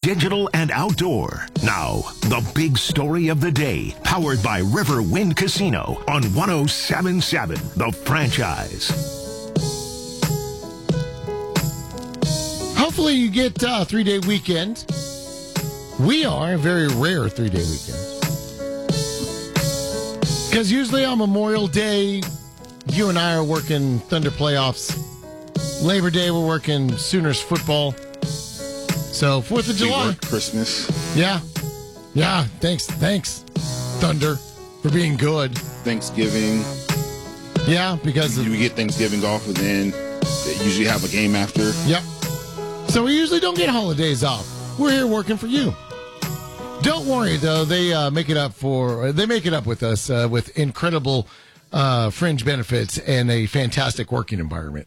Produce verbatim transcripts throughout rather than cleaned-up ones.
digital, and outdoor. Now, the big story of the day, powered by River Wind Casino on one oh seven point seven, The Franchise. Hopefully you get a uh, three-day weekend. We are a very rare three-day weekend. Because usually on Memorial Day, you and I are working Thunder playoffs. Labor Day, we're working Sooners football. So, fourth of July. Christmas. Yeah. Yeah, thanks, thanks, Thunder, for being good. Thanksgiving. Yeah, because... You get Thanksgiving off, and then they usually have a game after. Yep. So we usually don't get holidays off. We're here working for you. Don't worry, though. They uh, make it up for. They make it up with us uh, with incredible uh, fringe benefits and a fantastic working environment.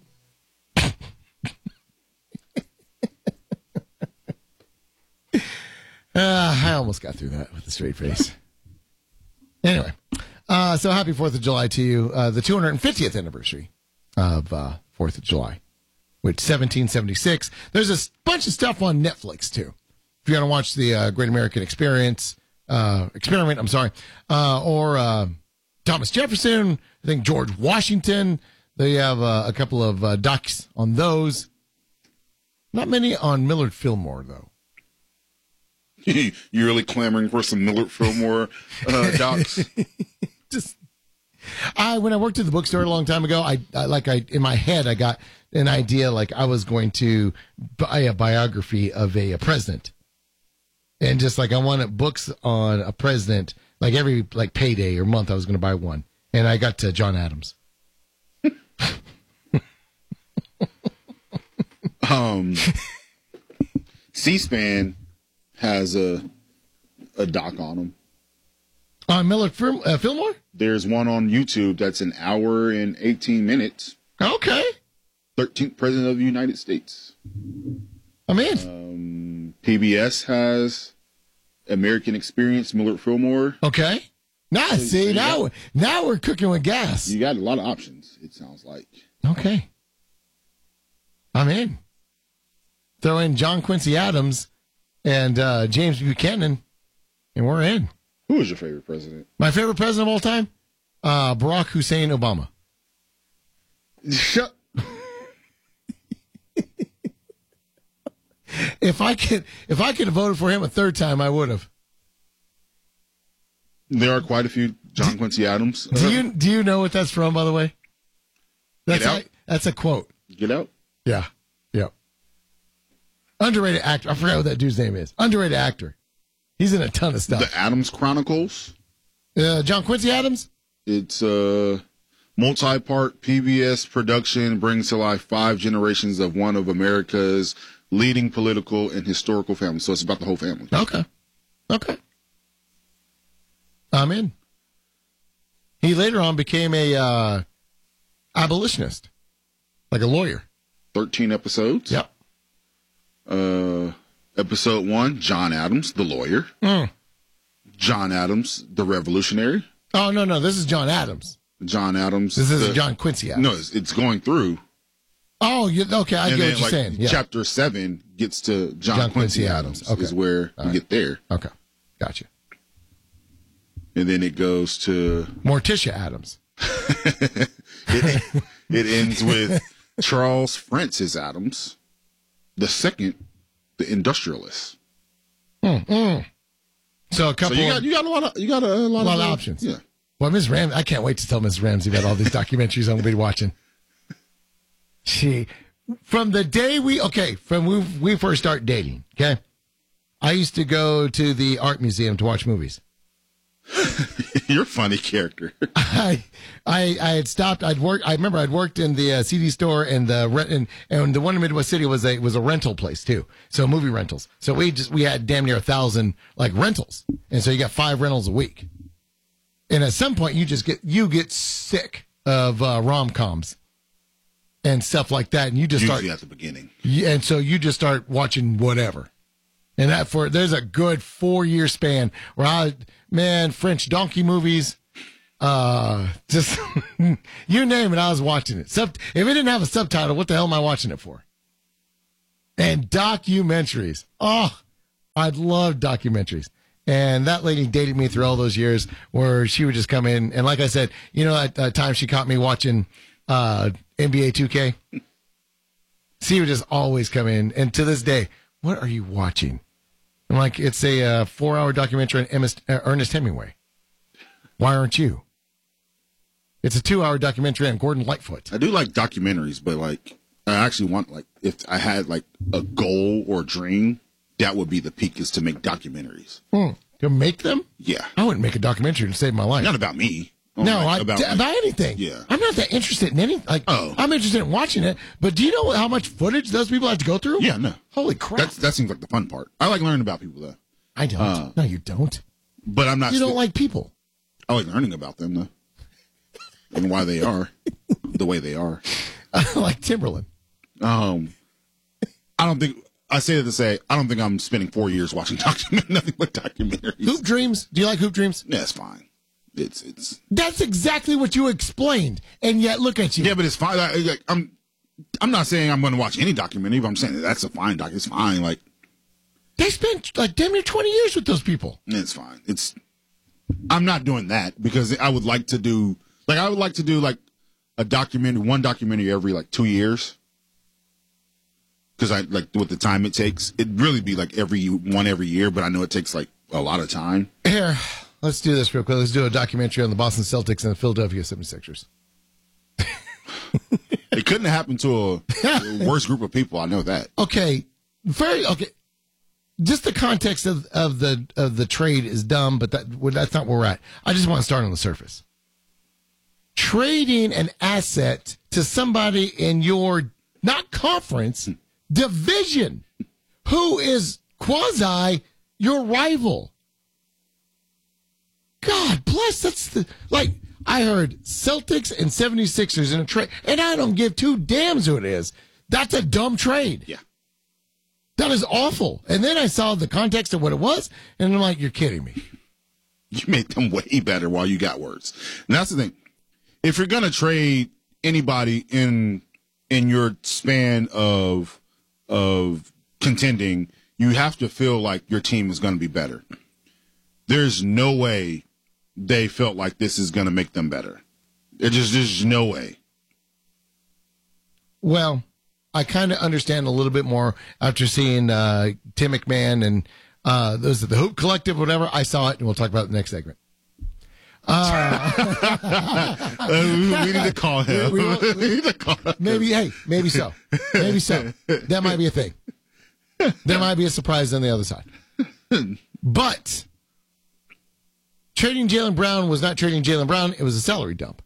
uh, I almost got through that with a straight face. Anyway, uh, so happy Fourth of July to you. Uh, the two hundred fiftieth anniversary of uh, Fourth of July, which seventeen seventy-six. There's a bunch of stuff on Netflix too. If you want to watch the uh, Great American Experience, uh, experiment, I'm sorry, uh, or uh, Thomas Jefferson, I think George Washington. They have uh, a couple of uh, docs on those. Not many on Millard Fillmore, though. You're really clamoring for some Millard Fillmore uh, docs? Just, I when I worked at the bookstore a long time ago, I, I like I in my head I got an idea like I was going to buy a biography of a, a president. And just like I wanted books on a president, like every like payday or month, I was going to buy one. And I got to John Adams. um, C-SPAN has a a doc on him. On Millard Fil- uh, Fillmore? There's one on YouTube that's an hour and eighteen minutes. Okay. thirteenth President of the United States. I'm in. Um, P B S has American Experience, Millard Fillmore. Okay. Now, So, see, so now, got, now we're cooking with gas. You got a lot of options, it sounds like. Okay. I'm in. Throw in John Quincy Adams and uh, James Buchanan, and we're in. Who is your favorite president? My favorite president of all time? Uh, Barack Hussein Obama. Shut If I could, if I could have voted for him a third time, I would have. There are quite a few John Quincy Adams. Do you do you know what that's from? By the way, that's Get Out? a, that's a quote. Get Out? Yeah, yeah. Underrated actor. I forgot what that dude's name is. Underrated actor. He's in a ton of stuff. The Adams Chronicles. Uh, John Quincy Adams. It's a multi-part P B S production, brings to life five generations of one of America's leading political and historical families. So it's about the whole family. Okay. Okay. I'm in. He later on became a uh, abolitionist, like a lawyer. thirteen episodes. Yep. Uh, episode one, John Adams, the lawyer. Mm. John Adams, the revolutionary. Oh, no, no. This is John Adams. John Adams. This is the, John Quincy Adams. No, it's, it's going through. Oh, you, okay. I and get then, what you're like, saying. Yeah. Chapter seven gets to John, John Quincy, Quincy Adams, Adams. Okay. is where All we right. get there. Okay. Gotcha. And then it goes to Morticia Adams. it, it ends with Charles Francis Adams, the second, the industrialist. Mm-mm. So a couple. So you of, got you got a lot of you got a, a lot, a lot of, of uh, options. Yeah. Well, Miz Ramsey, I can't wait to tell Miz Ramsey about all these documentaries I'm going to be watching. She, from the day we, okay, from we, we first start dating, okay, I used to go to the art museum to watch movies. You're a funny character. I, I, I had stopped. I'd worked. I remember I'd worked in the uh, C D store and the rent, and, and the one in Midwest City was a was a rental place too. So movie rentals. So we just we had damn near a thousand like rentals, and so you got five rentals a week. And at some point, you just get you get sick of uh, rom coms and stuff like that, and you just Usually start at the beginning. you- and so you just start watching whatever. And that for there's a good four year span where I man French donkey movies, uh, just you name it, I was watching it. Sub if it didn't have a subtitle, what the hell am I watching it for? And documentaries, oh, I love documentaries. And that lady dated me through all those years where she would just come in. And like I said, you know, at that time she caught me watching uh, N B A two K. She would just always come in. And to this day, what are you watching? I'm like, it's a uh, four-hour documentary on Ernest, uh, Ernest Hemingway. Why aren't you? It's a two-hour documentary on Gordon Lightfoot. I do like documentaries, but like I actually want like if I had like a goal or dream, that would be the peak is to make documentaries. Hmm. To make them? Yeah. I wouldn't make a documentary to save my life. Not about me. No, like, I, about, d- about anything. Yeah. I'm not that interested in anything. Like, Oh. I'm interested in watching it, but do you know how much footage those people have to go through? Yeah, no. Holy crap. That's, that seems like the fun part. I like learning about people though. I don't. Uh, no, you don't. But I'm not. You don't sti- like people. I like learning about them though, and why they are the way they are. I like Timberland. Um, I don't think I say that to say I don't think I'm spending four years watching document nothing but documentaries. Hoop Dreams? Do you like Hoop Dreams? Yeah, it's fine. It's it's That's exactly what you explained, and yet look at you. yeah, but it's fine. I, I, I'm I'm not saying I'm going to watch any documentary, but I'm saying that that's a fine doc. It's fine. Like They spent like damn near twenty years with those people. it's fine. It's I'm not doing that because I would like to do like I would like to do like a documentary, one documentary every like two years. Because I like with the time it takes, it'd really be like every one every year. But I know it takes like a lot of time. Here, let's do this real quick. Let's do a documentary on the Boston Celtics and the Philadelphia seventy-sixers. It couldn't have happened to a, a worse group of people. I know that. Okay, very okay. Just the context of, of the of the trade is dumb, but that well, that's not where we're at. I just want to start on the surface. Trading an asset to somebody in your not conference division, who is quasi your rival. God bless. That's the like I heard Celtics and seventy-sixers in a trade, and I don't give two damns who it is. That's a dumb trade. Yeah. That is awful. And then I saw the context of what it was, and I'm like, you're kidding me. You made them way better while you got worse. And that's the thing. If you're gonna trade anybody in in your span of of contending, you have to feel like your team is gonna be better. There's no way they felt like this is gonna make them better. There's just there's no way. Well, I kind of understand a little bit more after seeing uh, Tim McMahon and uh, those at the Hoop Collective, whatever. I saw it, and we'll talk about it in the next segment. Uh, we need to call him. We- we will- We need to call him. Maybe, hey, maybe so. Maybe so. That might be a thing. There might be a surprise on the other side. But trading Jaylen Brown was not trading Jaylen Brown. It was a salary dump.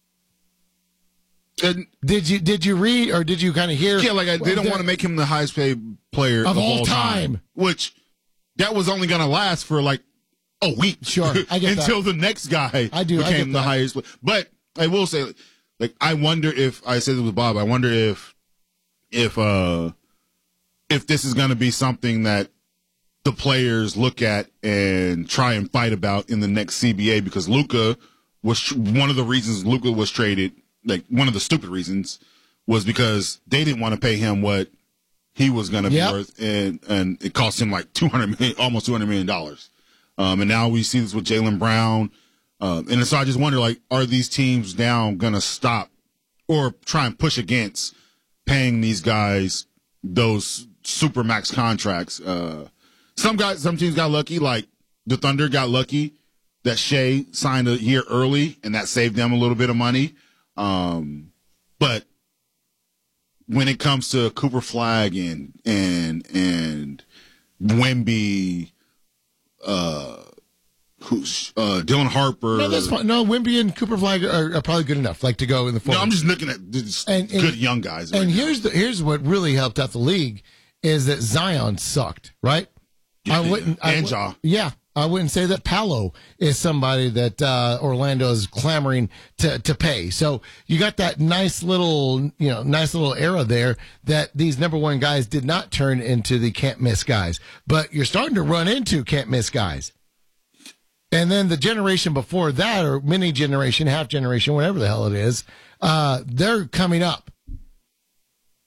And Did you did you read or did you kind of hear? yeah, like I, they don't want to make him the highest paid player of, Of all all time. time. Which that was only going to last for like a week. Sure, I get until that. the next guy I do, I became get the that. highest. But I will say, like, I wonder if I said it with Bob. I wonder if if uh if this is going to be something that the players look at and try and fight about in the next C B A because Luka was tr- one of the reasons Luka was traded. Like one of the stupid reasons was because they didn't want to pay him what he was going to Yep. be worth, and and it cost him like two hundred million, almost two hundred million dollars. Um, and now we see this with Jaylen Brown, um, and so I just wonder, like, are these teams now going to stop or try and push against paying these guys those super max contracts? Uh, some guys, some teams got lucky, like the Thunder got lucky that Shea signed a year early, and that saved them a little bit of money. Um, but when it comes to Cooper Flagg and, and, and Wemby, uh, who's, uh, Dylan Harper. No, that's fine. No, Wemby and Cooper Flagg are, are probably good enough, like to go in the forward. No, I'm just looking at these And- and- good young guys. right And now. here's the here's what really helped out the league is that Zion sucked, right? Yeah, I wouldn't. I and wou- Ja. Yeah, I wouldn't say that Paolo is somebody that uh, Orlando is clamoring to to pay. So you got that nice little, you know, nice little era there that these number one guys did not turn into the can't miss guys, but you're starting to run into can't miss guys. And then the generation before that, or mini generation, half generation, whatever the hell it is, uh, they're coming up.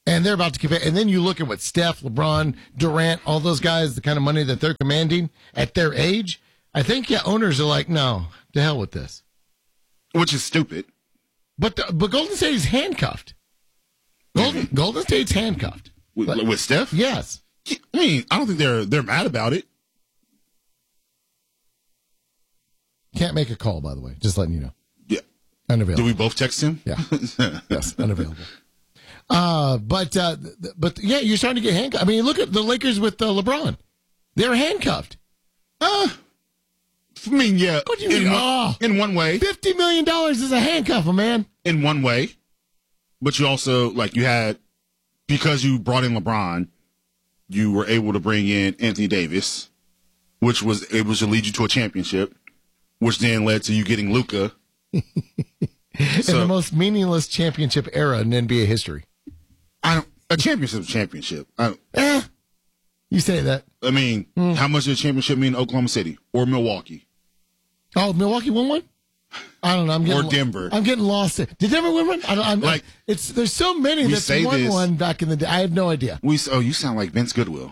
And they're about to compare. And then you look at what Steph, LeBron, Durant, all those guys, the kind of money that they're commanding at their age. I think, yeah, owners are like, no, to hell with this. Which is stupid. But the, but Golden State is handcuffed. Golden, Golden State's handcuffed. With, but, with Steph? Yes. I mean, I don't think they're they're mad about it. Can't make a call, by the way. Just letting you know. Yeah. Unavailable. Do we both text him? Yeah. Yes, unavailable. Uh, but, uh, th- but yeah, you're starting to get handcuffed. I mean, look at the Lakers with uh, LeBron. They're handcuffed. Uh, I mean, yeah. What do you in, mean? one, Oh. in one way. fifty million dollars is a handcuff, man. In one way. But you also, like, you had, because you brought in LeBron, you were able to bring in Anthony Davis, which was able to lead you to a championship, which then led to you getting Luka. In So- the most meaningless championship era in N B A history. I don't, a championship is a championship. I, don't, Eh, you say that. I mean, Hmm. how much does a championship mean in Oklahoma City or Milwaukee? Oh, Milwaukee won one? I don't know. I'm getting Or Denver. I'm getting lost. Did Denver win one? I don't. I'm, Like, it's there's so many we that say won this- one back in the day. I have no idea. We oh, you sound like Vince Goodwill.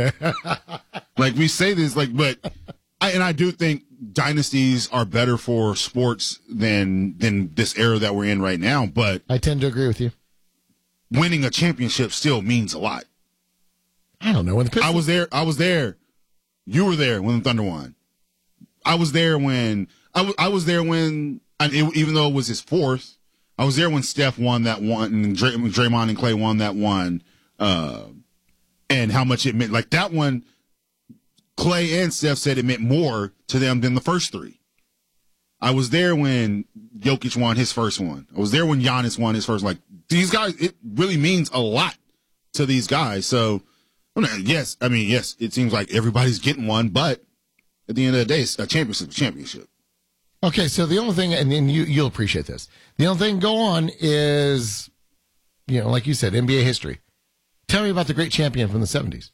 Like we say this, like, but I and I do think dynasties are better for sports than than this era that we're in right now. But I tend to agree with you. winning a championship still means a lot. I don't know when the Pistons. I was there. I was there. You were there when the Thunder won. I was there when I was. I was there when, and it, even though it was his fourth, I was there when Steph won that one, and Dray, Draymond and Clay won that one, uh, and how much it meant. Like that one, Clay and Steph said it meant more to them than the first three. I was there when Jokic won his first one. I was there when Giannis won his first. Like these guys, it really means a lot to these guys. So, I mean, yes, I mean, yes, it seems like everybody's getting one, but at the end of the day, it's a championship, championship. Okay, so the only thing, and, and you you'll appreciate this. The only thing go on is, you know, like you said, N B A history. Tell me about the great champion from the seventies.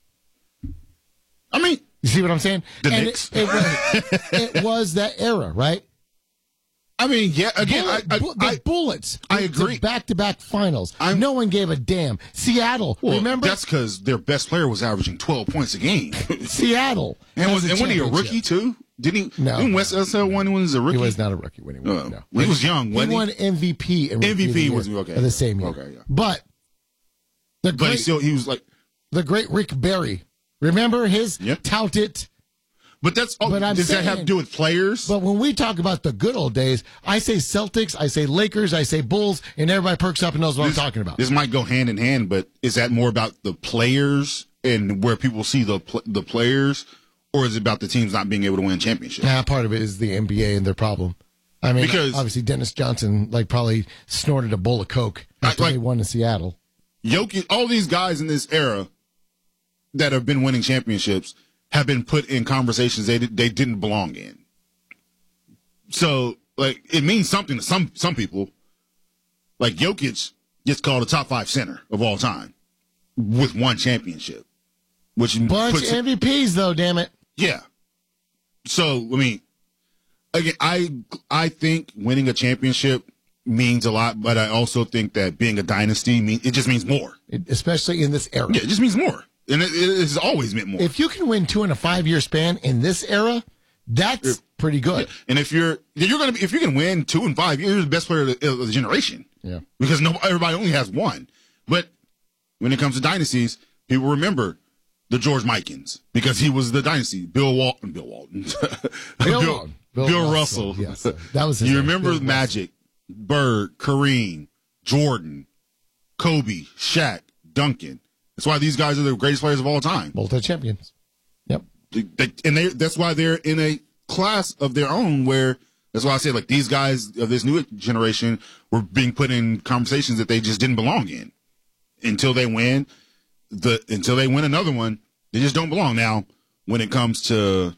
I mean, You see what I'm saying? The And Knicks. It, it, was, it was that era, right? I mean, yeah. Again, Bullet, I, I, bu- the I, Bullets. I the- agree. the back-to-back finals. I'm- no one gave a damn. Seattle. well, remember? that's because their best player was averaging twelve points a game, Seattle. and has was a and when he a championship. rookie too? Didn't he? No. Didn't Wes Unseld won when he was a rookie? He was not a rookie when he won. Oh. no. He was young, He wasn't he? won M V P. In rookie M V P of the year was- okay. of the same year. Okay, yeah. But the But he great, still, he was like. the great Rick Barry. Remember his Yeah. touted. But that's. Oh, But I'm does that have to saying- do with players? But when we talk about the good old days, I say Celtics, I say Lakers, I say Bulls, and everybody perks up and knows what this, I'm talking about. This might go hand in hand, but is that more about the players and where people see the pl- the players, or is it about the teams not being able to win championships? Nah, part of it is the N B A and their problem. I mean, Because- obviously Dennis Johnson like probably snorted a bowl of Coke after like- they won in Seattle. Jokic, all these guys in this era that have been winning championships have been put in conversations they did, they didn't belong in. So, like, it means something to some some people. Like Jokic gets called a top five center of all time with one championship, which Bunch puts of M V Ps though, damn it. yeah. So, I mean, again, I I think winning a championship means a lot, but I also think that being a dynasty mean it just means more. It- especially in this era. Yeah, it just means more, and it, it has always meant more. If you can win two in a five year span in this era, that's pretty good. And if you're you're gonna be, if you can win two in five years, you're the best player of the, of the generation. Yeah. Because no everybody only has one. But when it comes to dynasties, people remember the George Mikins because he was the dynasty. Bill Walton, Bill Walton, Bill Bill, Walton. Bill Bill Russell, Russell. yes. That was his you name, remember Bill Magic, Bird, Kareem, Jordan, Kobe, Shaq, Duncan. That's why these guys are the greatest players of all time. Multi champions. Yep. They, they, and they, that's why they're in a class of their own where that's why I say like these guys of this new generation were being put in conversations that they just didn't belong in until they win the until they win another one. They just don't belong. Now, when it comes to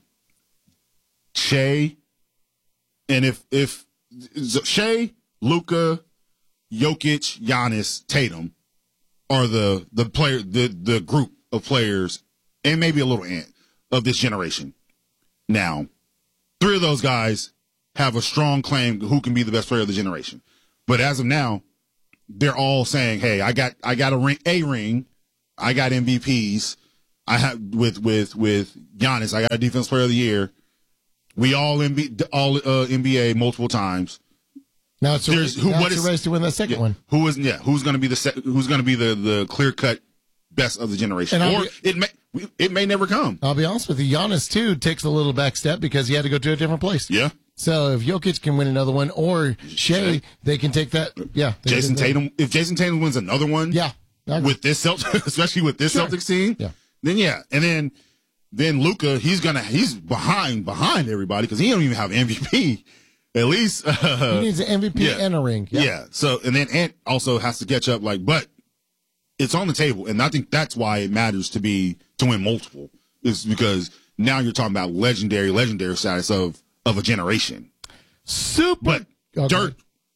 Shea, and if if Shea, Luka, Jokic, Giannis, Tatum are the the player the the group of players, and maybe a little ant of this generation. Now, three of those guys have a strong claim who can be the best player of the generation. But as of now, they're all saying, "Hey, I got I got a ring, a ring, I got M V Ps, I have with with with Giannis, I got a Defensive Player of the Year. We all N B A, all uh, N B A multiple times. Now it's a, There's, race, who, now what it's is, a race to win that second yeah, one. Who is yeah? Who's going to be the sec, who's going to be the the clear cut best of the generation? And Or be, it may it may never come. I'll be honest with you, Giannis too takes a little back step because he had to go to a different place. Yeah. So if Jokic can win another one, or Shea, they can take that. Yeah. Jason Tatum. If Jason Tatum wins another one, yeah, with this Celtics, especially with this sure. Celtics team, yeah. Then yeah, and then then Luka, he's gonna he's behind behind everybody because he don't even have M V P. At least uh, he needs an M V P yeah, and a ring. Yeah. yeah. So and then Ant also has to catch up. Like, but it's on the table, and I think that's why it matters to be to win multiple. Is because now you're talking about legendary, legendary status of of a generation. Super. But okay. Dirk,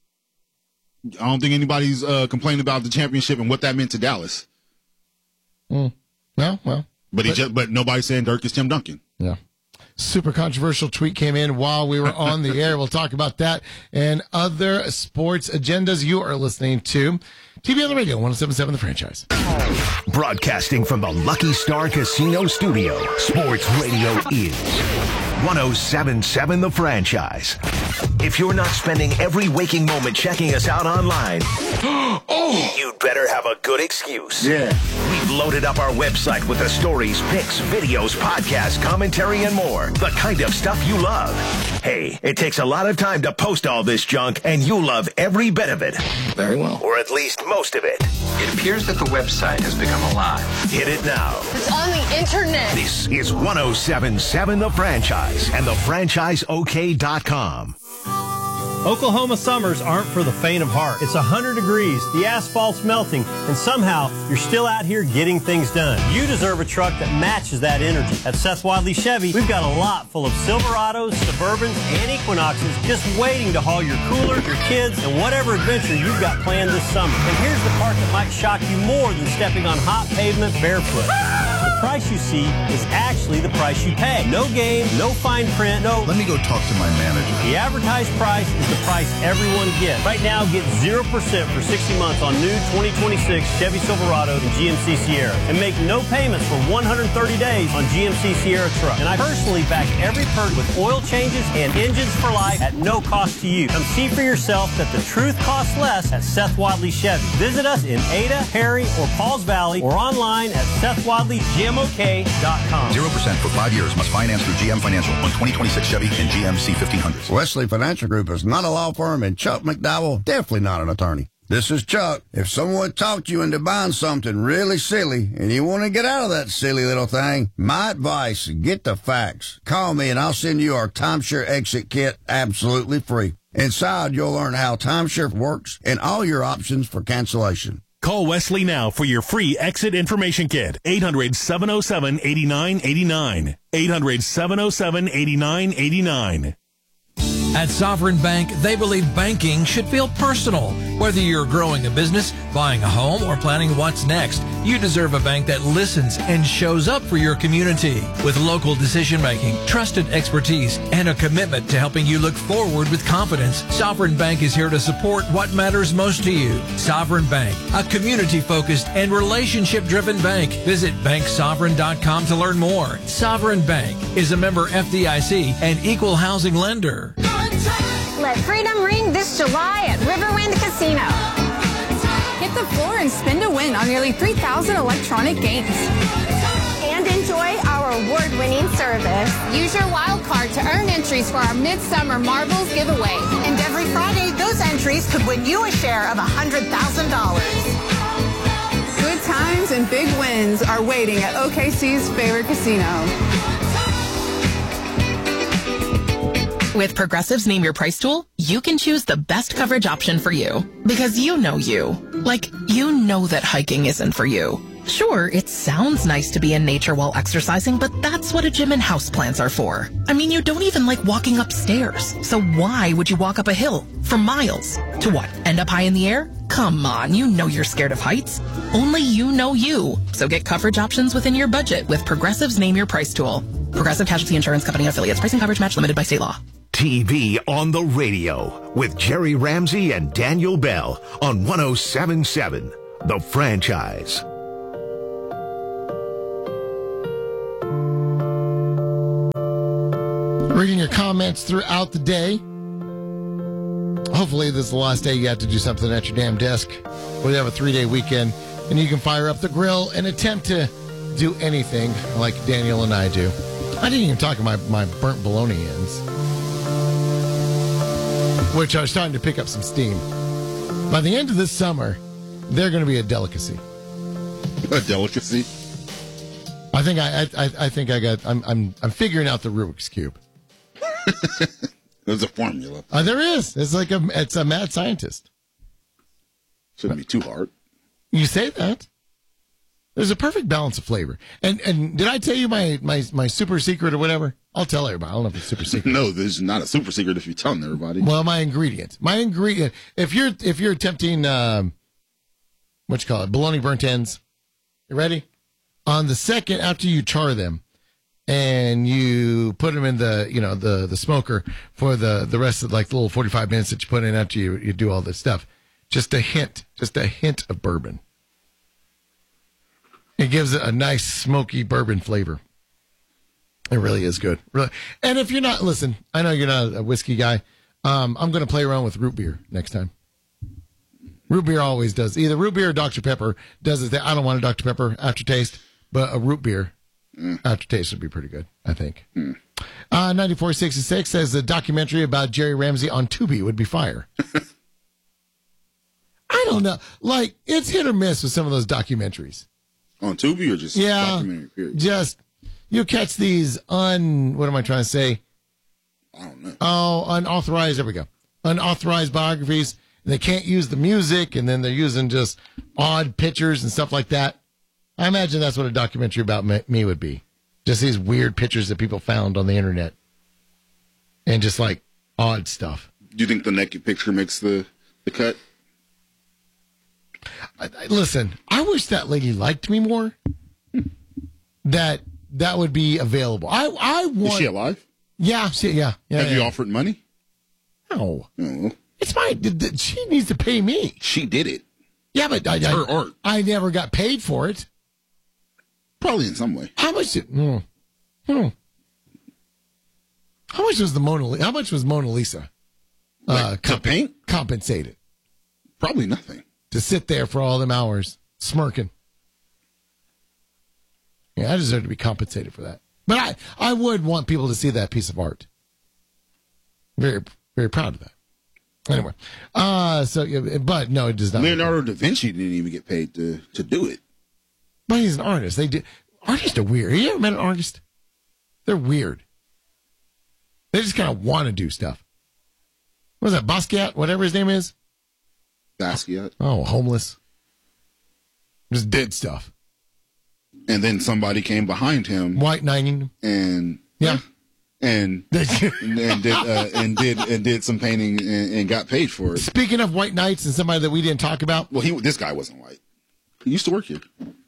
I don't think anybody's uh, complaining about the championship and what that meant to Dallas. Mm. No, well, but he but, just but nobody's saying Dirk is Tim Duncan. Yeah. Super controversial tweet came in while we were on the air. We'll talk about that and other sports agendas. You are listening to T V on the Radio, one oh seven point seven The Franchise. Broadcasting from the Lucky Star Casino Studio, Sports Radio is one oh seven point seven The Franchise. If you're not spending every waking moment checking us out online, oh, you'd better have a good excuse. Yeah. We've loaded up our website with the stories, pics, videos, podcasts, commentary, and more. The kind of stuff you love. Hey, it takes a lot of time to post all this junk, and you love every bit of it. Very well. Or at least most of it. It appears that the website has become alive. Hit it now. It's on the internet. This is one oh seven point seven The Franchise and the franchise o k dot com. Oklahoma summers aren't for the faint of heart. It's one hundred degrees, the asphalt's melting, and somehow you're still out here getting things done. You deserve a truck that matches that energy. At Seth Wadley Chevy, we've got a lot full of Silverados, Suburbans, and Equinoxes just waiting to haul your cooler, your kids, and whatever adventure you've got planned this summer. And here's the part that might shock you more than stepping on hot pavement barefoot. The price you see is actually the price you pay. No game, no fine print, no... Let me go talk to my manager. The advertised price is the price everyone gets. Right now, get zero percent for sixty months on new twenty twenty-six Chevy Silverado and G M C Sierra. And make no payments for one hundred thirty days on G M C Sierra truck. And I personally back every perk with oil changes and engines for life at no cost to you. Come see for yourself that the truth costs less at Seth Wadley Chevy. Visit us in Ada, Harry, or Pauls Valley or online at seth wadley g m o k dot com. zero percent for five years. Must finance through G M Financial on twenty twenty-six Chevy and G M C fifteen hundreds. Wesley Financial Group is not a law firm, and Chuck McDowell definitely not an attorney. This is Chuck. If someone talked you into buying something really silly and you want to get out of that silly little thing, my advice, get the facts. Call me and I'll send you our timeshare exit kit absolutely free. Inside, you'll learn how timeshare works and all your options for cancellation. Call Wesley now for your free exit information kit. eight hundred, seven oh seven, eight nine eight nine. eight hundred, seven oh seven, eight nine eight nine. At Sovereign Bank, they believe banking should feel personal. Whether you're growing a business, buying a home, or planning what's next, you deserve a bank that listens and shows up for your community. With local decision-making, trusted expertise, and a commitment to helping you look forward with confidence, Sovereign Bank is here to support what matters most to you. Sovereign Bank, a community-focused and relationship-driven bank. Visit bank sovereign dot com to learn more. Sovereign Bank is a member F D I C and equal housing lender. Let freedom ring this July at Riverwind Casino. Hit the floor and spin to win on nearly three thousand electronic games. And enjoy our award-winning service. Use your wild card to earn entries for our Midsummer Marbles giveaway. And every Friday, those entries could win you a share of one hundred thousand dollars. Good times and big wins are waiting at O K C's favorite casino. With Progressive's Name Your Price tool, you can choose the best coverage option for you. Because you know you. Like, you know that hiking isn't for you. Sure, it sounds nice to be in nature while exercising, but that's what a gym and houseplants are for. I mean, you don't even like walking upstairs. So why would you walk up a hill for miles? To what, end up high in the air? Come on, you know you're scared of heights. Only you know you. So get coverage options within your budget with Progressive's Name Your Price tool. Progressive Casualty Insurance Company affiliates. Pricing coverage match limited by state law. T V on the radio with Jerry Ramsey and Daniel Bell on one oh seven point seven The Franchise. Reading your comments throughout the day. Hopefully this is the last day you have to do something at your damn desk. We have a three-day weekend, and you can fire up the grill and attempt to do anything like Daniel and I do. I didn't even talk about my, my burnt bologna ends, which are starting to pick up some steam. By the end of this summer, they're going to be a delicacy. A delicacy? I think I, I, I think I got. I'm, I'm, I'm figuring out the Rubik's cube. There's a formula. Uh, there is. It's like a. It's a mad scientist. Shouldn't be too hard. You say that. There's a perfect balance of flavor. And and did I tell you my my my super secret or whatever? I'll tell everybody. I don't know if it's super secret. No, this is not a super secret if you're telling everybody. Well, my ingredient. My ingredient. If you're if you're attempting um, what you call it, bologna burnt ends. You ready? On the second after you char them, and you put them in the you know the the smoker for the the rest of like the little forty-five minutes that you put in after you you do all this stuff. Just a hint, just a hint of bourbon. It gives it a nice smoky bourbon flavor. It really is good. Really. And if you're not, listen, I know you're not a whiskey guy. Um, I'm going to play around with root beer next time. Root beer always does. Either root beer or Doctor Pepper does it. I don't want a Doctor Pepper aftertaste, but a root beer mm. aftertaste would be pretty good, I think. Mm. Uh, ninety-four sixty-six says the documentary about Jerry Ramsey on Tubi would be fire. I don't know. Like, it's hit or miss with some of those documentaries. On Tubi or just yeah, documentary period? Just, you catch these un, what am I trying to say? I don't know. Oh, unauthorized, there we go. Unauthorized biographies. They can't use the music, and then they're using just odd pictures and stuff like that. I imagine that's what a documentary about me, me would be. Just these weird pictures that people found on the internet. And just like odd stuff. Do you think the naked picture makes the, the cut? I, I, listen, I wish that lady liked me more. that that would be available. I I want. Is she alive? Yeah, she, yeah, yeah. Have yeah. you offered money? No, no. It's my. She needs to pay me. She did it. Yeah, but I, it's I, her art. I never got paid for it. Probably in some way. How much? Did, hmm, hmm. How much was the Mona? Lisa? How much was Mona Lisa? Like, uh, to comp- paint? Compensated. Probably nothing. To sit there for all them hours smirking. Yeah, I deserve to be compensated for that. But I, I would want people to see that piece of art. Very, very proud of that. Anyway, uh, so yeah, but no, it does not. Leonardo da Vinci didn't even get paid to, to do it. But he's an artist. They did. Artists are weird. Have you ever met an artist? They're weird. They just kind of want to do stuff. What is that, Basquiat? Whatever his name is? Basquiat. Oh, homeless. Just did stuff. And then somebody came behind him. White knighting. And yeah. And and, and did uh, and did and did some painting and, and got paid for it. Speaking of white knights and somebody that we didn't talk about. Well, he this guy wasn't white. He used to work here.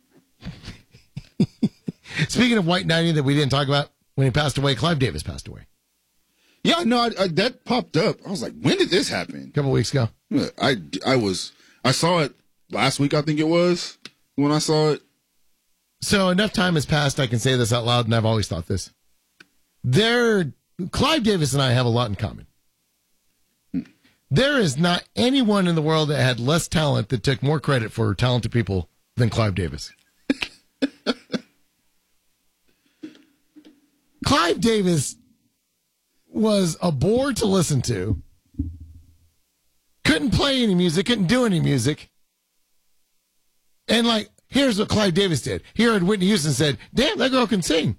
Speaking of white knighting that we didn't talk about, when he passed away, Clive Davis passed away. Yeah, no, I, I, that popped up. I was like, when did this happen? A couple weeks ago. I, I was I saw it last week. I think it was when I saw it. So enough time has passed. I can say this out loud, and I've always thought this. There, Clive Davis and I have a lot in common. There is not anyone in the world that had less talent that took more credit for talented people than Clive Davis. Clive Davis was a bore to listen to. Couldn't play any music, couldn't do any music. And like, here's what Clive Davis did. Here at Whitney Houston said, damn, that girl can sing.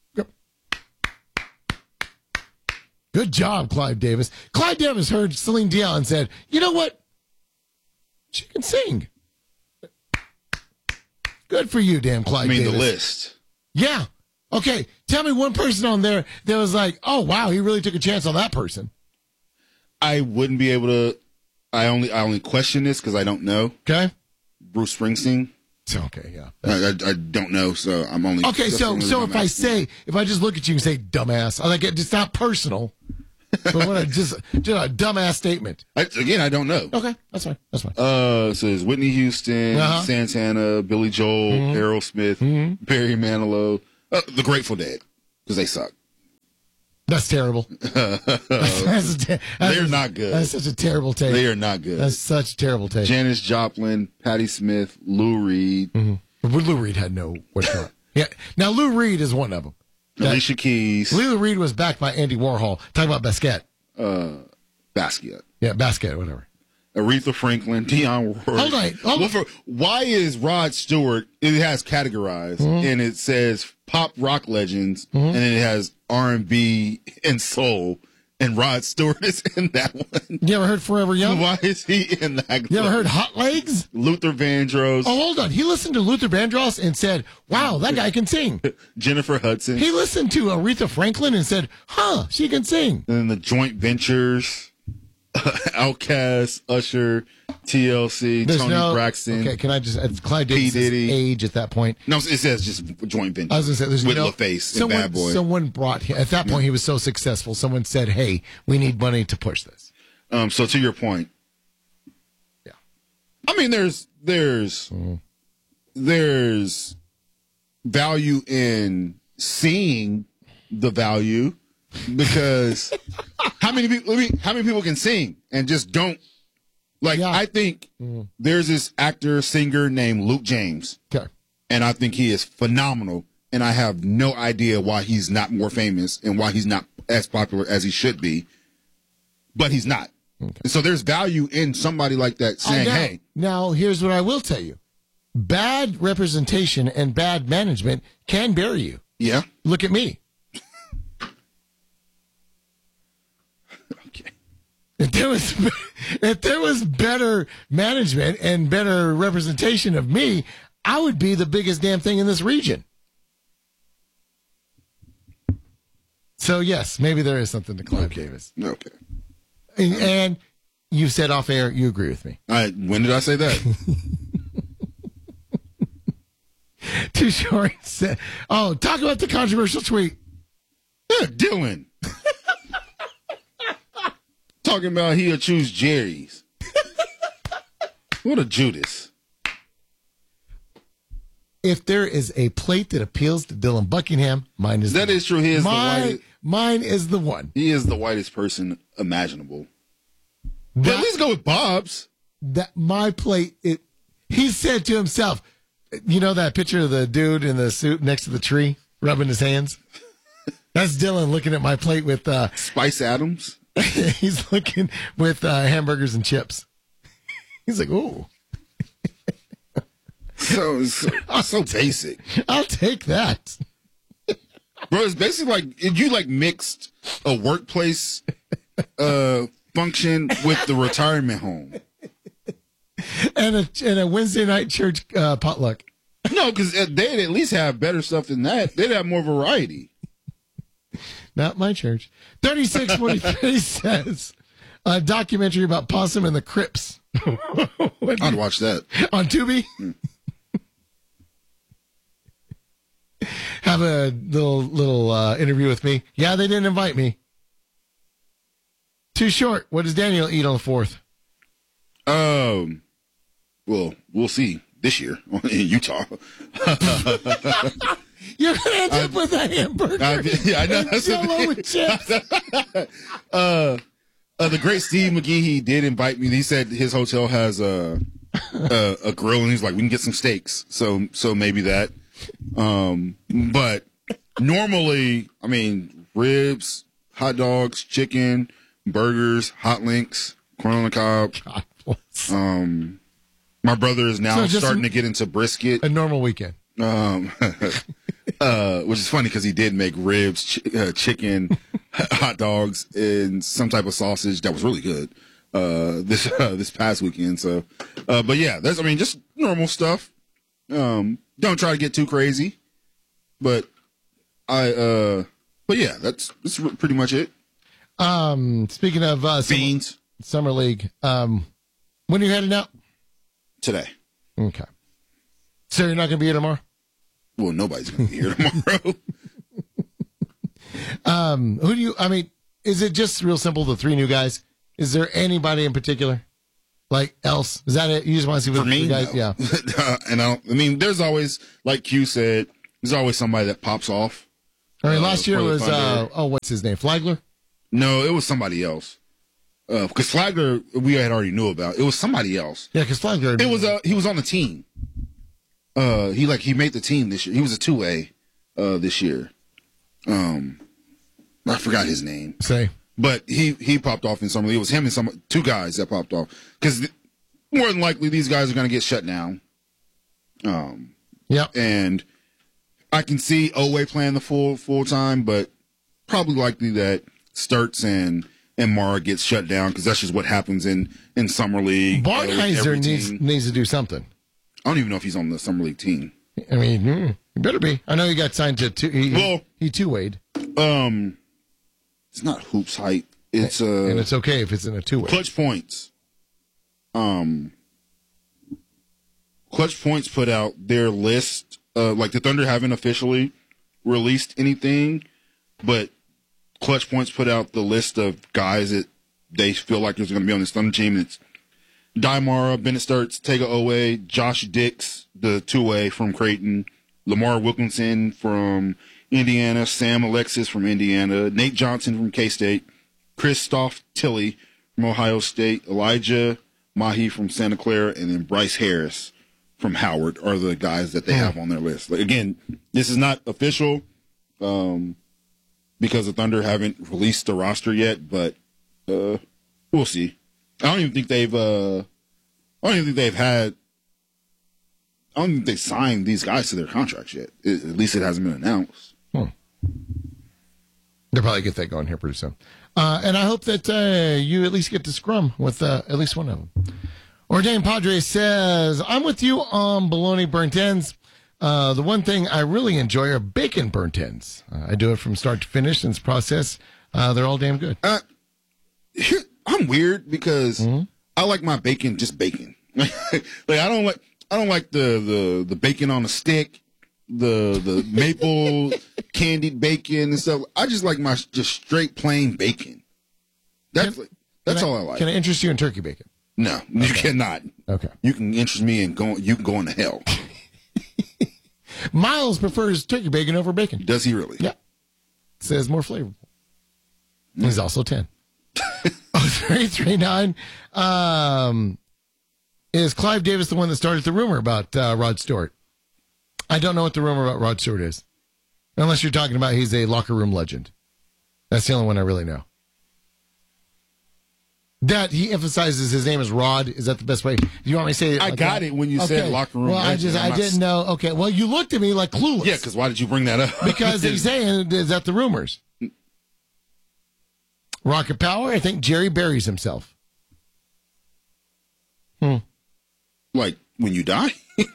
Good job, Clive Davis. Clive Davis heard Celine Dion and said, you know what? She can sing. Good for you, damn Clive Davis. I mean, Davis. The list. Yeah. Okay, tell me one person on there that was like, oh, wow, he really took a chance on that person. I wouldn't be able to. I only I only question this because I don't know. Okay. Bruce Springsteen. Okay, yeah. I, I, I don't know, so I'm only. Okay, so so if I say, if I just look at you and say, dumbass, I like it, it's not personal. But what a, just, just a dumbass statement. I, again, I don't know. Okay, that's fine. That's fine. Uh, so it's Whitney Houston, Uh-huh. Santana, Billy Joel, Mhm. Aerosmith, Mhm. Barry Manilow, uh, the Grateful Dead, because they suck. That's terrible. that's, that's a ter- that's They're a- not good. That's such a terrible take. They are not good. That's such a terrible take. Janis Joplin, Patti Smith, Lou Reed, mm-hmm. Lou Reed had no what's not. Yeah. Now Lou Reed is one of them. That, Alicia Keys. Lou Reed was backed by Andy Warhol. Talk about Basquiat. Uh, Basquiat. Yeah, Basquiat, whatever. Aretha Franklin, Dionne Warwick. Hold on. Hold well, for, why is Rod Stewart, it has categorized, Mhm. and it says pop rock legends, Mhm. and then it has R and B and soul, and Rod Stewart is in that one. You ever heard Forever Young? Why is he in that? You ever heard Hot Legs? Luther Vandross. Oh, hold on. He listened to Luther Vandross and said, wow, that guy can sing. Jennifer Hudson. He listened to Aretha Franklin and said, huh, she can sing. And then the Joint Ventures, Outkast, Usher, T L C, There's Tony no, Braxton. Okay, can I just, uh, Clyde P. Davis' Diddy. age at that point. No, it says just Joint Ventures. I was going to say, there's with no, LaFace and someone, Bad Boy. Someone brought him, at that point he was so successful, someone said, hey, we need money to push this. Um, so to your point, yeah, I mean, there's there's mm-hmm. there's value in seeing the value because how many people? I mean, how many people can sing and just don't like? I think mm-hmm. there's this actor singer named Luke James, okay, and I think he is phenomenal. And I have no idea why he's not more famous and why he's not as popular as he should be, but he's not. Okay. And so there's value in somebody like that saying, now, hey. Now, here's what I will tell you. Bad representation and bad management can bury you. Yeah. Look at me. Okay. If there was if there was better management and better representation of me, I would be the biggest damn thing in this region. So yes, maybe there is something to Clive okay. Davis. Okay. And, and you said off air, you agree with me. I, when did I say that? Too short. Said, oh, talk about the controversial tweet. Yeah, Dylan. Talking about he'll choose Jerry's. What a Judas. If there is a plate that appeals to Dylan Buckingham, mine is That the is true. He is my, the whitest. Mine is the one. He is the whitest person imaginable. But That, at least go with Bob's. that my plate, it. He said to himself, you know that picture of the dude in the suit next to the tree, rubbing his hands? That's Dylan looking at my plate with, uh, Spice Adams. he's looking with uh, hamburgers and chips. He's like, ooh, So, so, so basic. I'll take that. Bro, it's basically like if you like mixed a workplace uh, function with the retirement home. And a, and a Wednesday night church uh, potluck. No, because they'd at least have better stuff than that. They'd have more variety. Not my church. thirty-six forty-three says a documentary about Possum and the Crips. I'd watch that. On Tubi? Hmm. Have a little little uh, interview with me. Yeah, they didn't invite me. Too short. What does Daniel eat on the fourth? Um, well, we'll see this year in Utah. You're going to end up with a hamburger. I, yeah, I know. And That's the Jell-O thing. with chips. uh, uh, the great Steve McGee, he did invite me. He said his hotel has a, a a grill, and he's like, we can get some steaks. So so maybe that. Um, but normally, I mean, ribs, hot dogs, chicken, burgers, hot links, corn on the cob. God bless. Um, my brother is now So just starting a- to get into brisket. A normal weekend. Um, uh, which is funny because he did make ribs, ch- uh, chicken, hot dogs, and some type of sausage that was really good uh, this uh, this past weekend. So, uh, but yeah, that's I mean just normal stuff. Um, don't try to get too crazy, but I uh, but yeah, that's that's pretty much it. Um, speaking of uh, summer, Beans summer league, um, when are you heading out? today. Okay. So you're not going to be here tomorrow? Well, nobody's gonna be here tomorrow. Um, who do you? I mean, is it just real simple, the three new guys? Is there anybody in particular? Like, else? Is that it? You just want to see what For the me, guys? no. Yeah. and I, don't, I mean, there's always, like Q said, there's always somebody that pops off. I mean, uh, last year for the was, uh, Thunder. oh, what's his name? Flagler? No, it was somebody else. Because uh, Flagler, we had already knew about. It was somebody else. Yeah, because Flagler. It was, uh, he was on the team. Uh, he, like, he made the team this year. He was a two A uh, this year. Um, I forgot his name. Say. But he, he popped off in summer league. It was him and some two guys that popped off. Because th- more than likely, these guys are going to get shut down. Um, yep. And I can see Oweh playing the full full time, but probably likely that Sturts and and Mara gets shut down because that's just what happens in, in summer league. Bartheiser needs needs to do something. I don't even know if he's on the summer league team. I mean, mm, he better be. I know he got signed to two. He, well, he two wayed. Um, it's not hoops height. It's uh, and it's okay if it's in a two way. Clutch Points. Um, Clutch Points put out their list. Uh, like the Thunder haven't officially released anything, but Clutch Points put out the list of guys that they feel like is going to be on this Thunder team. It's Daimara, Bennett Sturts, Tega Oweh, Josh Dix, the two-way from Creighton, Lamar Wilkinson from Indiana, Sam Alexis from Indiana, Nate Johnson from K-State, Christoph Tilley from Ohio State, Elijah Mahi from Santa Clara, and then Bryce Harris from Howard are the guys that they have on their list. Like, again, this is not official um, because the Thunder haven't released the roster yet, but uh, we'll see. I don't even think they've. Uh, I don't even think they've had. I don't think they signed these guys to their contracts yet. It, at least it hasn't been announced. Hmm. They'll probably get that going here pretty soon. Uh, and I hope that uh, you at least get to scrum with uh, at least one of them. Ordained Padre says, I'm with you on bologna burnt ends. Uh, the one thing I really enjoy are bacon burnt ends. Uh, I do it from start to finish in this process. Uh, they're all damn good. Uh, here, I'm weird because mm-hmm. I like my bacon just bacon. like I don't like I don't like the, the, the bacon on a stick, the the maple candied bacon and stuff. I just like my just straight plain bacon. That's can, that's can all I, I like. Can I interest you in turkey bacon? No, you okay. cannot. Okay. You can interest me in going. You can go into hell. Miles prefers turkey bacon over bacon. Does he really? Yeah. Says more flavorful. Mm. He's also ten. oh, three three nine. Um, is Clive Davis the one that started the rumor about uh, Rod Stewart? I don't know what the rumor about Rod Stewart is. Unless you're talking about he's a locker room legend. That's the only one I really know. That he emphasizes his name is Rod. Is that the best way? Do you want me to say it? I like got that? it when you okay. said locker room. Well, legend. I just I'm I didn't not... know. Okay, well, you looked at me like clueless. Yeah, because why did you bring that up? Because he's saying is that the rumors. Rocket Power. I think Jerry buries himself. Hmm. Like when you die.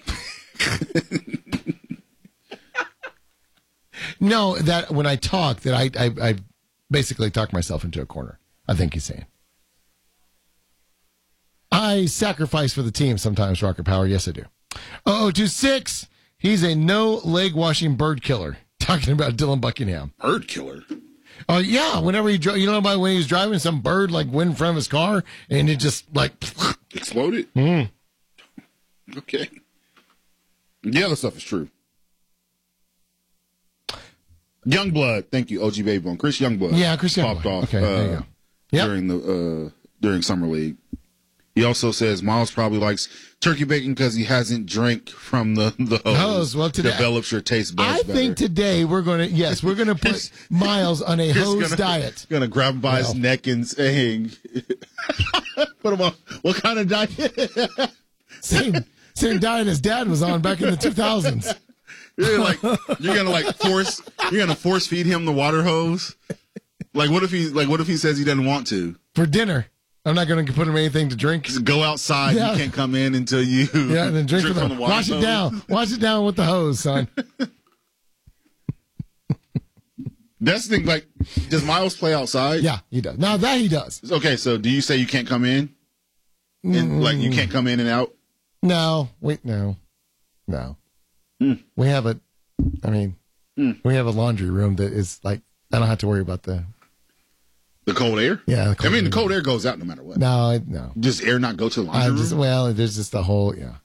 No, that when I talk, that I, I I basically talk myself into a corner. I think he's saying. I sacrifice for the team sometimes, Rocket Power. Yes, I do. oh two six. He's a no leg washing bird killer. Talking about Dylan Buckingham. Bird killer? Oh, uh, yeah. Whenever he drove, you know about when he was driving, some bird like went in front of his car and it just like exploded? Mm. Okay. The other stuff is true. Youngblood. Thank you, O G Baby Bone. Chris Youngblood. Yeah, Chris Youngblood. Popped off okay, there you uh, go. Yep. during, the, uh, during Summer League. He also says Miles probably likes turkey bacon because he hasn't drank from the, the hose. hose. Well, today, develops your taste buds I better. think today we're going to, yes, we're going to put Miles on a hose gonna, diet. Going to grab him by well. his neck and say, put him on, what kind of diet? same, same diet his dad was on back in the two thousands. You're like, you're going to like force, you're going to force feed him the water hose. Like, what if he, like, what if he says he doesn't want to? For dinner. I'm not going to put him anything to drink. Just go outside. Yeah. You can't come in until you yeah, and then drink, drink from, from the, the water Wash hose. it down. Wash it down with the hose, son. That's the thing. Like, does Miles play outside? Yeah, he does. Now that he does. Okay, so do you say you can't come in? And, mm. Like, you can't come in and out? No. Wait, no. No. Mm. We have a, I mean, mm. we have a laundry room that is like, I don't have to worry about the The cold air? Yeah. The cold I mean, air. the cold air goes out no matter what. No, it- no. Does air not go to the I laundry room? just, well, there's just a whole, yeah.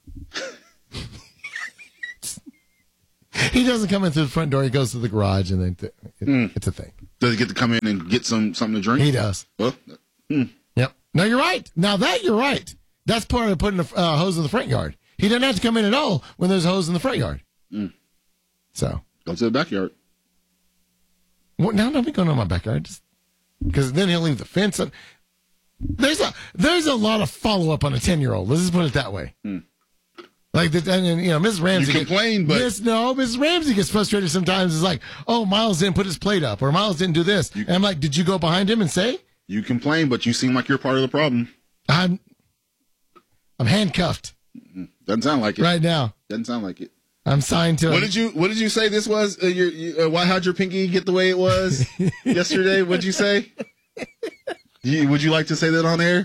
He doesn't come in through the front door. He goes to the garage, and then th- it, Mm. it's a thing. Does he get to come in and get some something to drink? He does. Well, hmm. Yep. No, you're right. Now that you're right. That's part of putting a uh, hose in the front yard. He doesn't have to come in at all when there's a hose in the front yard. Mm. So Go to the backyard. well, now don't be going to my backyard, because then he'll leave the fence up. There's a there's a lot of follow up on a ten year old. Let's just put it that way. Mm. Like the, and, and, you know, Missus Ramsey. You complain, but Miss, no, Missus Ramsey gets frustrated sometimes. It's like, oh, Miles didn't put his plate up, or Miles didn't do this. You, and I'm like, did you go behind him and say? You complain, but you seem like you're part of the problem. I'm I'm handcuffed. Doesn't sound like it right now. Doesn't sound like it. I'm signed to. What it. did you What did you say this was? Uh, your, you, uh, why how'd your pinky get the way it was yesterday? What'd you say? You, would you like to say that on air?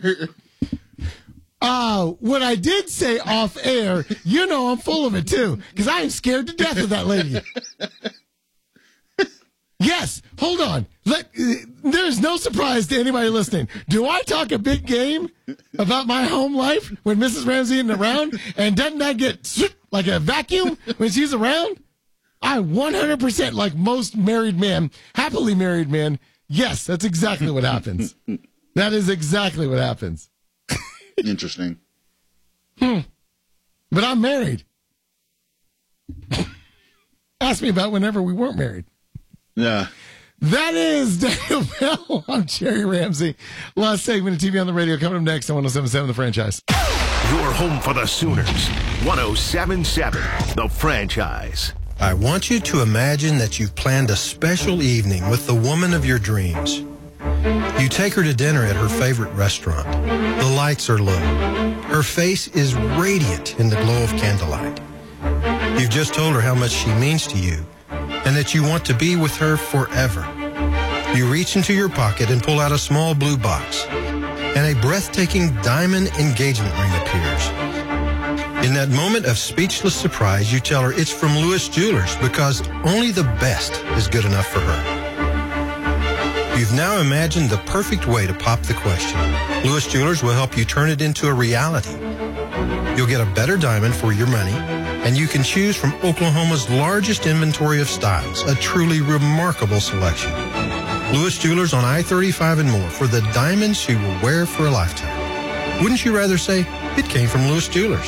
Uh, what I did say off air, you know I'm full of it too, because I am scared to death of that lady. Yes, hold on. Let, uh, there's no surprise to anybody listening. Do I talk a big game about my home life when Missus Ramsey isn't around? And doesn't that get like a vacuum when she's around? I one hundred percent, like most married men, happily married men, yes, that's exactly what happens. That is exactly what happens. Interesting. Hmm. But I'm married. Ask me about whenever we weren't married. Yeah. That is Daniel Bell. I'm Jerry Ramsey. Last segment of T V on the radio coming up next on one oh seven point seven The Franchise. Your home for the Sooners. one oh seven point seven The Franchise. I want you to imagine that you've planned a special evening with the woman of your dreams. You take her to dinner at her favorite restaurant. The lights are low. Her face is radiant in the glow of candlelight. You've just told her how much she means to you and that you want to be with her forever. You reach into your pocket and pull out a small blue box, and a breathtaking diamond engagement ring appears. In that moment of speechless surprise, you tell her it's from Lewis Jewelers because only the best is good enough for her. You've now imagined the perfect way to pop the question. Lewis Jewelers will help you turn it into a reality. You'll get a better diamond for your money, and you can choose from Oklahoma's largest inventory of styles, a truly remarkable selection. Lewis Jewelers on I thirty-five and more for the diamonds you will wear for a lifetime. Wouldn't you rather say it came from Lewis Jewelers?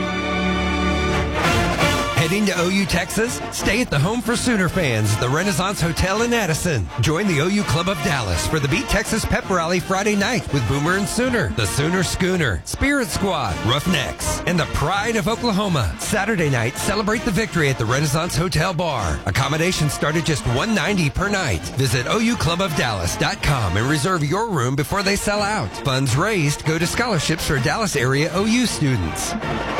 Heading to O U, Texas? Stay at the Home for Sooner fans, the Renaissance Hotel in Addison. Join the O U Club of Dallas for the Beat Texas Pep Rally Friday night with Boomer and Sooner, the Sooner Schooner, Spirit Squad, Roughnecks, and the Pride of Oklahoma. Saturday night, celebrate the victory at the Renaissance Hotel Bar. Accommodations start at just one hundred ninety dollars per night. Visit O U club of dallas dot com and reserve your room before they sell out. Funds raised go to scholarships for Dallas area O U students.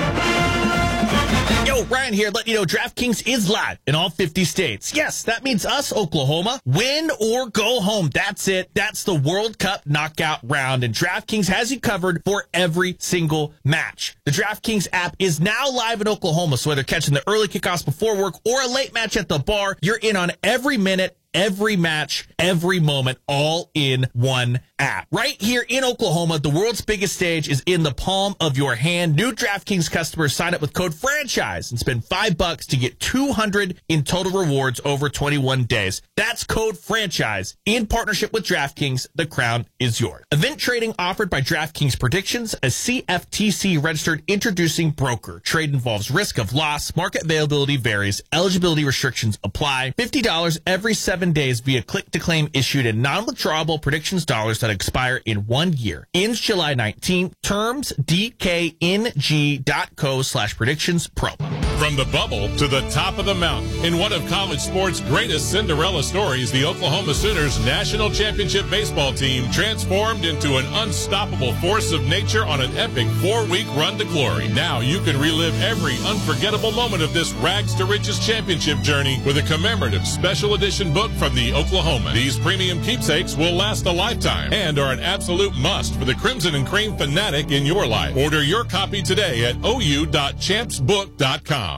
Yo, Ryan here, letting you know DraftKings is live in all fifty states. Yes, that means us, Oklahoma. Win or go home. That's it. That's the World Cup knockout round, and DraftKings has you covered for every single match. The DraftKings app is now live in Oklahoma, so whether catching the early kickoffs before work or a late match at the bar, you're in on every minute, every match, every moment, all in one app. Right here in Oklahoma, the world's biggest stage is in the palm of your hand. New DraftKings customers sign up with code FRANCHISE and spend five bucks to get two hundred in total rewards over twenty-one days. That's code FRANCHISE in partnership with DraftKings. The crown is yours. Event trading offered by DraftKings Predictions, a C F T C registered introducing broker. Trade involves risk of loss. Market availability varies. Eligibility restrictions apply. fifty dollars every seven days via click to claim issued in non-withdrawable predictions dollars that expire in one year. Ends July nineteenth. Terms D K N G dot co slash predictions pro. From the bubble to the top of the mountain, in one of college sports' greatest Cinderella stories, the Oklahoma Sooners national championship baseball team transformed into an unstoppable force of nature on an epic four-week run to glory. Now you can relive every unforgettable moment of this rags to riches championship journey with a commemorative special edition book from the Oklahoma. These premium keepsakes will last a lifetime and are an absolute must for the Crimson and Cream fanatic in your life. Order your copy today at O U dot champs book dot com.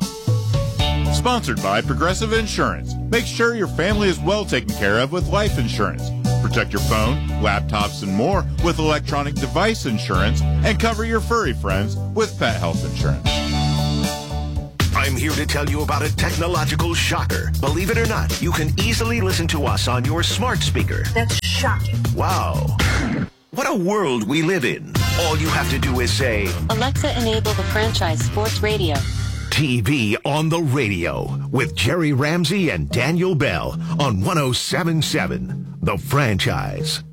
Sponsored by Progressive Insurance. Make sure your family is well taken care of with life insurance. Protect your phone, laptops, and more with electronic device insurance, and cover your furry friends with pet health insurance. I'm here to tell you about a technological shocker. Believe it or not, you can easily listen to us on your smart speaker. That's shocking. Wow. What a world we live in. All you have to do is say, Alexa, enable the franchise sports radio. T V on the radio with Jerry Ramsey and Daniel Bell on one oh seven point seven The Franchise.